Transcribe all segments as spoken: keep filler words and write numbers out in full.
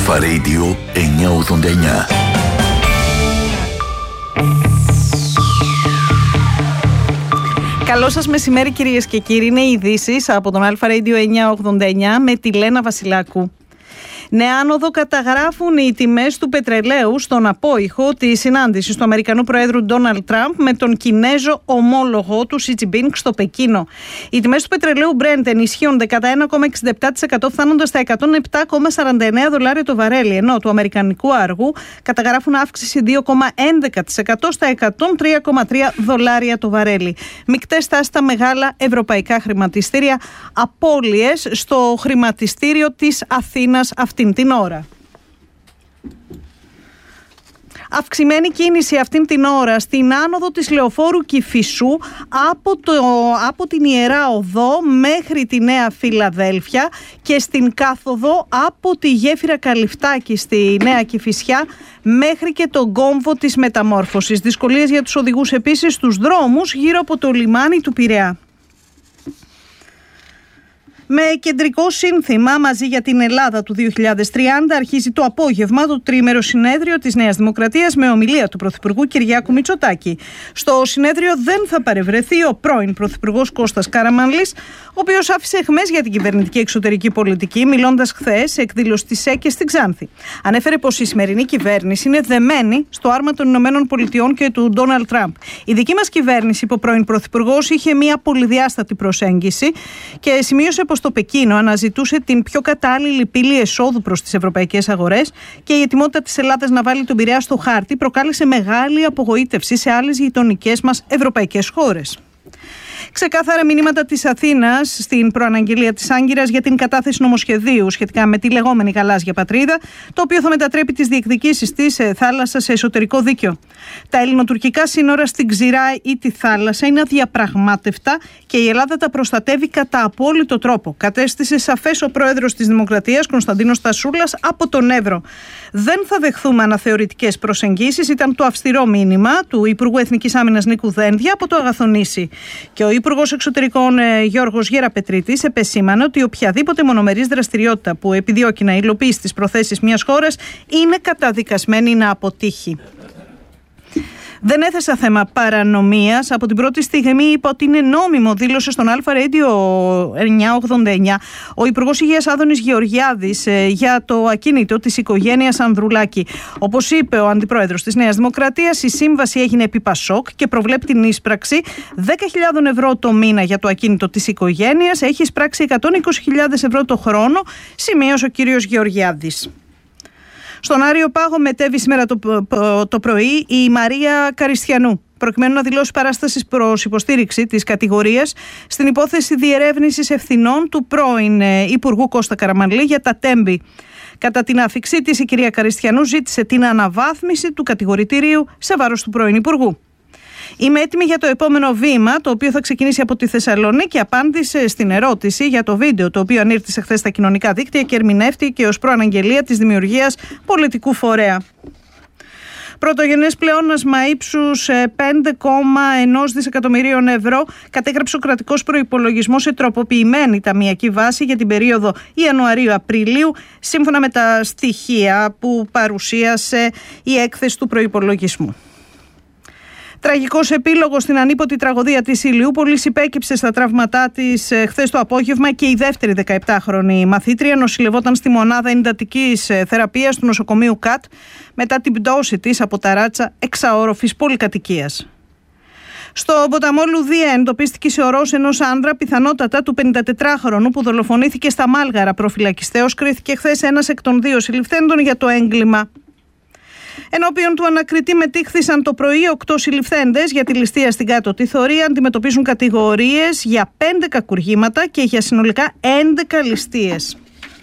Αλφα Radio εννιακόσια ογδόντα εννιά. Καλό σας μεσημέρι κυρίες και κύριοι, είναι οι ειδήσεις από τον Αλφα Radio εννιακόσια ογδόντα εννιά με τη Λένα Βασιλάκου. Νέα άνοδο καταγράφουν οι τιμές του πετρελαίου στον απόϊχο της συνάντησης του Αμερικανού Προέδρου Ντόναλντ Τραμπ με τον Κινέζο ομόλογο του Σι Τζινπίνγκ στο Πεκίνο. Οι τιμές του πετρελαίου Brent ενισχύονται κατά ένα κόμμα εξήντα επτά τοις εκατό φτάνοντας στα εκατόν επτά κόμμα σαράντα εννέα δολάρια το βαρέλι, ενώ του αμερικανικού αργού καταγράφουν αύξηση δύο κόμμα έντεκα τοις εκατό στα εκατόν τρία κόμμα τρία δολάρια το βαρέλι. Μικτές τάσεις στα μεγάλα ευρωπαϊκά χρηματιστήρια, απώλειες στο χρηματιστήριο της Αθήνας αυτήν την ώρα. Αυξημένη κίνηση αυτήν την ώρα στην άνοδο της Λεωφόρου Κηφισού από, το, από την Ιερά Οδό μέχρι τη Νέα Φιλαδέλφια και στην κάθοδο από τη γέφυρα Καλυφτάκη στη Νέα Κηφισιά μέχρι και τον κόμβο της Μεταμόρφωσης. Δυσκολίες για τους οδηγούς επίσης στους δρόμους γύρω από το λιμάνι του Πειραιά. Με κεντρικό σύνθημα «Μαζί για την Ελλάδα» του δύο χιλιάδες τριάντα αρχίζει το απόγευμα το τριήμερο συνέδριο της Νέας Δημοκρατίας με ομιλία του Πρωθυπουργού Κυριάκου Μητσοτάκη. Στο συνέδριο δεν θα παρευρεθεί ο πρώην Πρωθυπουργός Κώστας Καραμανλής, ο οποίος άφησε αιχμές για την κυβερνητική εξωτερική πολιτική, μιλώντας χθες σε εκδήλωση της ΣΕΚΕ στην Ξάνθη. Ανέφερε πως η σημερινή κυβέρνηση είναι δεμένη στο άρμα των Ηνωμένων Πολιτειών και του Ντόναλντ Τραμπ. Η δική μας κυβέρνηση, είπε ο πρώην Πρωθυπουργός, είχε μια πολυδιάστατη προσέγγιση και σημείωσε πως το Πεκίνο αναζητούσε την πιο κατάλληλη πύλη εσόδου προς τις ευρωπαϊκές αγορές και η ετοιμότητα της Ελλάδας να βάλει τον Πειραιά στο χάρτη προκάλεσε μεγάλη απογοήτευση σε άλλες γειτονικές μας ευρωπαϊκές χώρες. Ξεκάθαρα μηνύματα της Αθήνας στην προαναγγελία της Άγκυρας για την κατάθεση νομοσχεδίου σχετικά με τη λεγόμενη γαλάζια πατρίδα, το οποίο θα μετατρέπει τις διεκδικήσεις της θάλασσα σε εσωτερικό δίκαιο. Τα ελληνοτουρκικά σύνορα στην Ξηρά ή τη θάλασσα είναι αδιαπραγμάτευτα και η Ελλάδα τα προστατεύει κατά απόλυτο τρόπο. Κατέστησε σαφές ο πρόεδρος της Δημοκρατίας, Κωνσταντίνος Τασούλας, από τον Εύρο. Δεν θα δεχθούμε αναθεωρητικές προσεγγίσεις, ήταν το αυστηρό μήνυμα του Υπουργού Εθνικής Άμυνας Νίκου Δένδια από το Αγαθονήσι. Και ο Υπουργός Εξωτερικών ε, Γιώργος Γεραπετρίτης επεσήμανε ότι οποιαδήποτε μονομερής δραστηριότητα που επιδιώκει να υλοποιήσει τις προθέσεις μιας χώρας είναι καταδικασμένη να αποτύχει. Δεν έθεσα θέμα παρανομίας. Από την πρώτη στιγμή είπα ότι είναι νόμιμο, δήλωσε στον Αλφα Radio εννιακόσια ογδόντα εννιά ο Υπουργός Υγείας Άδωνης Γεωργιάδης ε, για το ακίνητο της οικογένειας Ανδρουλάκη. Όπως είπε ο Αντιπρόεδρος της Νέας Δημοκρατίας, η σύμβαση έγινε επί Πασόκ και προβλέπει την ίσπραξη δέκα χιλιάδες ευρώ το μήνα για το ακίνητο της οικογένειας. Έχει εισπράξει εκατόν είκοσι χιλιάδες ευρώ το χρόνο, σημείωσε ο κύριος Γεωργιάδης. Στον Άριο Πάγο μετέβη σήμερα το, το πρωί η Μαρία Καριστιανού, προκειμένου να δηλώσει παράσταση προς υποστήριξη της κατηγορίας στην υπόθεση διερεύνησης ευθυνών του πρώην Υπουργού Κώστα Καραμανλή για τα τέμπη. Κατά την άφιξή της, η κυρία Καριστιανού ζήτησε την αναβάθμιση του κατηγορητηρίου σε βάρος του πρώην Υπουργού. Είμαι έτοιμη για το επόμενο βήμα, το οποίο θα ξεκινήσει από τη Θεσσαλονίκη, απάντησε στην ερώτηση για το βίντεο το οποίο ανήρτησε χθες στα κοινωνικά δίκτυα και ερμηνεύτηκε ως προαναγγελία της δημιουργίας πολιτικού φορέα. Πρωτογενές πλεόνασμα ύψους πέντε κόμμα ένα δισεκατομμυρίων ευρώ κατέγραψε ο κρατικός προϋπολογισμός σε τροποποιημένη ταμειακή βάση για την περίοδο Ιανουαρίου-Απριλίου, σύμφωνα με τα στοιχεία που παρουσίασε η έκθεση του προϋπολογισμού. Τραγικός επίλογος στην ανίποτη τραγωδία της Ηλιούπολης. Υπέκυψε στα τραύματά της χθες το απόγευμα και η δεύτερη δεκαεπτάχρονη μαθήτρια. Νοσηλευόταν στη μονάδα εντατικής θεραπείας του νοσοκομείου ΚΑΤ μετά την πτώση της από ταράτσα εξαόροφης πολυκατοικίας. Στο ποταμό Λουδία εντοπίστηκε σε ορός ενός άντρα, πιθανότατα του πενηντατετράχρονου, που δολοφονήθηκε στα Μάλγαρα. Προφυλακιστέως κρίθηκε χθες ένας εκ των δύο συλληφθέντων για το έγκλημα. Ενώπιον του ανακριτή μετήχθησαν το πρωί οκτώ συλληφθέντες για τη ληστεία στην Κάτω τη Θωρία. Αντιμετωπίζουν κατηγορίες για πέντε κακουργήματα και για συνολικά έντεκα ληστείες.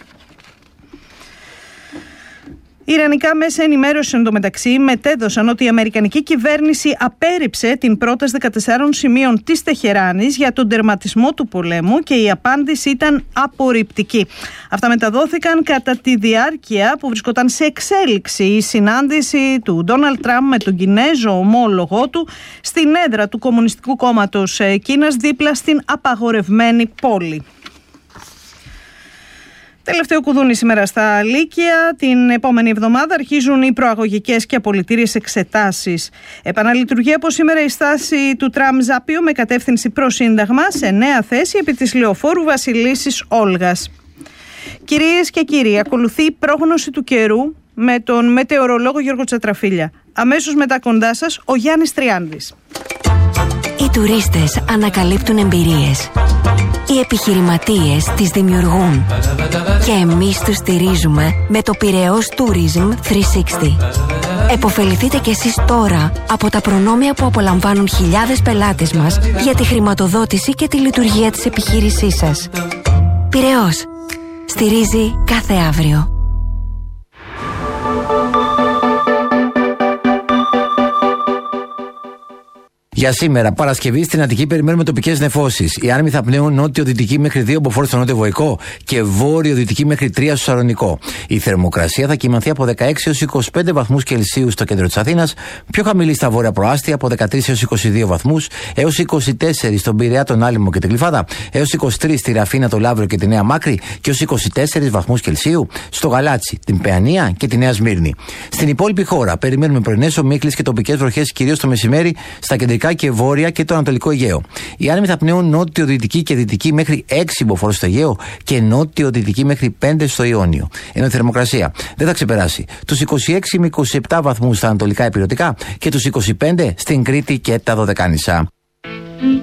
Ιρανικά μέσα ενημέρωσης εντωμεταξύ μετέδωσαν ότι η αμερικανική κυβέρνηση απέρριψε την πρόταση δεκατεσσάρων σημείων της Τεχεράνης για τον τερματισμό του πολέμου και η απάντηση ήταν απορριπτική. Αυτά μεταδόθηκαν κατά τη διάρκεια που βρισκόταν σε εξέλιξη η συνάντηση του Ντόναλντ Τραμπ με τον Κινέζο ομόλογό του στην έδρα του Κομμουνιστικού Κόμματος Κίνας δίπλα στην απαγορευμένη πόλη. Τελευταίο κουδούνι σήμερα στα Λύκεια. Την επόμενη εβδομάδα αρχίζουν οι προαγωγικές και απολυτήριες εξετάσεις. Επαναλειτουργεί από σήμερα η στάση του τραμ Ζάπιο με κατεύθυνση προς Σύνταγμα σε νέα θέση επί της λεωφόρου Βασιλίσσης Όλγας. Κυρίες και κύριοι, ακολουθεί η πρόγνωση του καιρού με τον μετεωρολόγο Γιώργο Τσατραφίλια. Αμέσως μετά κοντά σας ο Γιάννης Τριάντης. Οι τουρίστες ανακαλύπτουν εμπειρίες. Οι επιχειρηματίες τις δημιουργούν. Και εμείς τους στηρίζουμε με το Πειραιώς Tourism τριακόσια εξήντα. Εποφεληθείτε κι εσείς τώρα από τα προνόμια που απολαμβάνουν χιλιάδες πελάτες μας για τη χρηματοδότηση και τη λειτουργία της επιχείρησής σας. Πειραιώς. Στηρίζει κάθε αύριο. Για σήμερα, Παρασκευή, στην Αττική περιμένουμε τοπικές νεφώσεις. Οι άνεμοι θα πνέουν νότιο-δυτική μέχρι δύο μποφόρ στο νότιο Βοϊκό και βόρειο-δυτική μέχρι τρία στο Σαρονικό. Η θερμοκρασία θα κυμανθεί από δεκαέξι έως είκοσι πέντε βαθμούς Κελσίου στο κέντρο της Αθήνας, πιο χαμηλή στα βόρεια προάστια από δεκατρείς έως είκοσι δύο βαθμούς, έως είκοσι τέσσερα στον Πειραιά, τον Άλυμο και την Γλυφάδα, έως είκοσι τρία στη Ραφίνα, το Λαύριο και τη Νέα Μάκρη και έως είκοσι τέσσερα βαθμούς Κελσίου στο Γαλάτσι, την Παιανία και τη Νέα Σμύρνη. Στην υπόλοιπη χώρα περιμένουμε πρωινές ομίχλες και τοπικές βροχές κυρίως το μεσημέρι στα κεντρικά και βόρεια και το Ανατολικό Αιγαίο. Οι άνεμοι θα πνέουν νότιο-δυτική και δυτική μέχρι έξι μποφόρ στο Αιγαίο και νότιο-δυτική μέχρι πέντε στο Ιόνιο. Ενώ η θερμοκρασία δεν θα ξεπεράσει τους είκοσι έξι με είκοσι επτά βαθμούς στα ανατολικά υπηρετικά και τους είκοσι πέντε στην Κρήτη και τα Δωδεκάνησα.